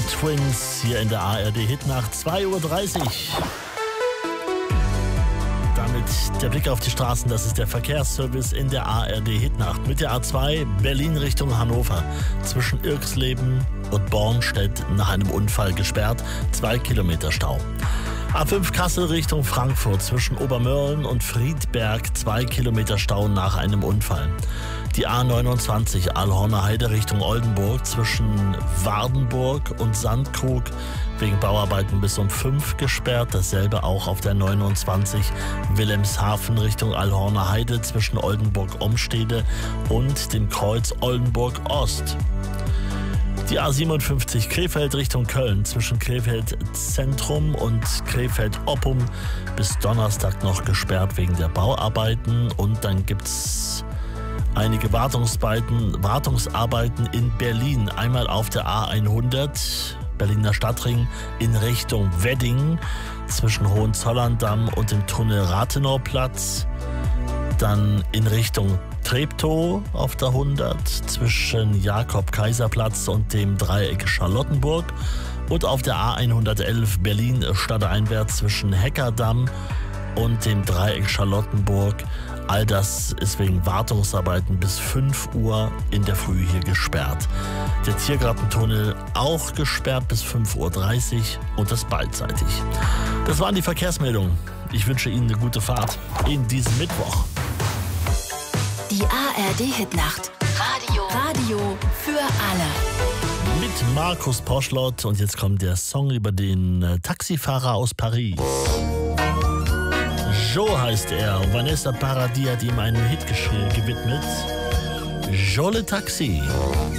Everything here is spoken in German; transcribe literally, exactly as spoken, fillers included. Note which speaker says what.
Speaker 1: Twins hier in der A R D-Hit nach zwei Uhr dreißig. Damit der Blick auf die Straßen, das ist der Verkehrsservice in der A R D-Hitnacht. Mit der A zwei Berlin Richtung Hannover zwischen Irksleben und Bornstedt nach einem Unfall gesperrt, zwei Kilometer Stau. A fünf Kassel Richtung Frankfurt zwischen Obermörlen und Friedberg, zwei Kilometer Stau nach einem Unfall. Die A neunundzwanzig Aalhorner Heide Richtung Oldenburg zwischen Wardenburg und Sandkrug wegen Bauarbeiten bis um fünf gesperrt. Dasselbe auch auf der neunundzwanzig Wilhelmshaven Richtung Aalhorner Heide zwischen Oldenburg-Omstede und dem Kreuz Oldenburg Ost. Die A siebenundfünfzig Krefeld Richtung Köln zwischen Krefeld Zentrum und Krefeld Oppum bis Donnerstag noch gesperrt wegen der Bauarbeiten. Und dann gibt's einige Wartungsarbeiten, Wartungsarbeiten in Berlin. Einmal auf der A hundert, Berliner Stadtring in Richtung Wedding zwischen Hohenzollern-Damm und dem Tunnel Rathenauplatz. Dann in Richtung Treptow auf der hundert zwischen Jakob-Kaiser-Platz und dem Dreieck Charlottenburg. Und auf der A hundertelf Berlin stadteinwärts zwischen Heckerdamm und dem Dreieck Charlottenburg. All das ist wegen Wartungsarbeiten bis fünf Uhr in der Früh hier gesperrt. Der Tiergartentunnel auch gesperrt bis fünf Uhr dreißig und das beidseitig. Das waren die Verkehrsmeldungen. Ich wünsche Ihnen eine gute Fahrt in diesem Mittwoch.
Speaker 2: Die A R D-Hitnacht. Radio. Radio für alle.
Speaker 1: Mit Markus Poschlott und jetzt kommt der Song über den äh, Taxifahrer aus Paris. Joe heißt er und Vanessa Paradis hat ihm einen Hit gewidmet. Joe le Taxi.